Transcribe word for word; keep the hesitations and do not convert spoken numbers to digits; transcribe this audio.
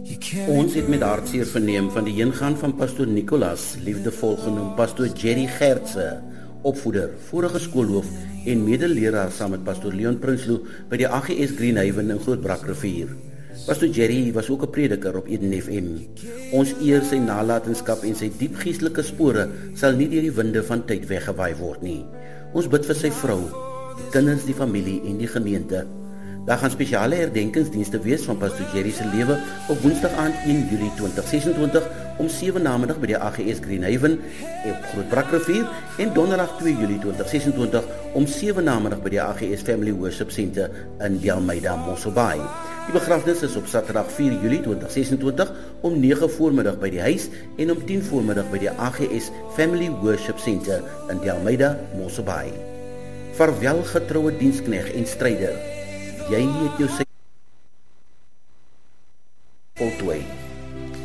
Ons het met hartseer verneem van die heengaan van pastoor Nicolas, liefdevol genoem pastoor Jerry Gertse, opvoeder, vorige skoolhoof en medeleraar saam met pastoor Leon Prinsloo by die A G S Greenhaven in Grootbrakrivier. Pastoor Jerry was ook 'n prediker op Eden F M. Ons eer sy nalatenskap en sy diep geestelike spore sal nie deur die winde van tyd weggewaai word nie. Ons bid vir sy vrou, die kinders, die familie en die gemeente. Daar gaan spesiale herdenkingsdienste wees van pastoor Jerry se lewe op Woensdag aand een Julie tweeduisend sesentwintig om sewe namiddag by die A G S Greenhaven op Grootbrakrivier en Donderdag twee Julie tweeduisend sesentwintig om sewe namiddag by die A G S Family Worship Center in die Almeida Mosselbaai. Die begrafnis is op Saterdag vier Julie tweeduisend sesentwintig om nege voormiddag by die huis en om tien voormiddag by die A G S Family Worship Center in die Almeida Mosselbaai. Vaarwel getroue dienskneg en stryder. Jy het jou sy voltooi.